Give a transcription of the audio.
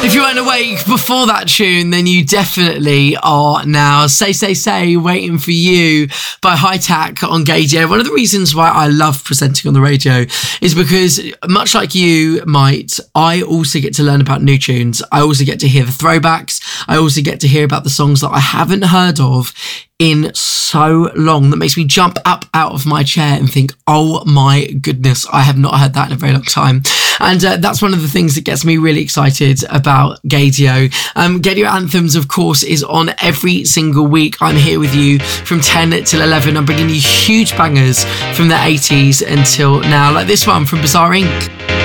If you weren't awake before that tune, then you definitely are now. Say, Waiting for You by High Tack on Gaydio. One of the reasons why I love presenting on the radio is because, much like you might, I also get to learn about new tunes. I also get to hear the throwbacks. I also get to hear about the songs that I haven't heard of in so long. That makes me jump up out of my chair and think, oh my goodness, I have not heard that in a very long time. And that's one of the things that gets me really excited about Gaydio. Gaydio Anthems, of course, is on every single week. I'm here with you from 10 till 11. I'm bringing you huge bangers from the 80s until now, like this one from Bizarre Inc.